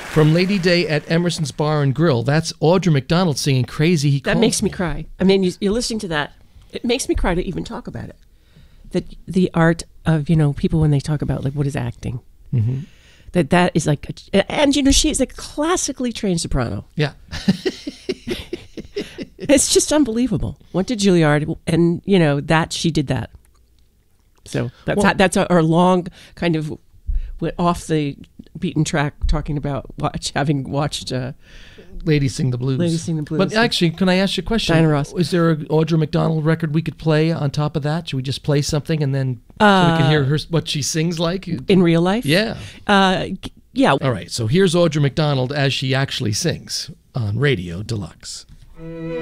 From Lady Day at Emerson's Bar and Grill. That's Audra McDonald singing Crazy He Calls Me. That makes me cry. I mean, you're listening to that. It makes me cry to even talk about it. That the art of, people when they talk about, like, what is acting. Mm-hmm. That is like, and, she is a classically trained soprano. Yeah. It's just unbelievable. Went to Juilliard, and, that she did that. So that's our long kind of went off the beaten track talking about having watched Ladies Sing the Blues. Ladies Sing the Blues. But actually, can I ask you a question? Diana Ross. Is there an Audra McDonald record we could play on top of that? Should we just play something and then so we can hear what she sings like? In real life? Yeah. Yeah. All right, so here's Audra McDonald as she actually sings on Radio Deluxe.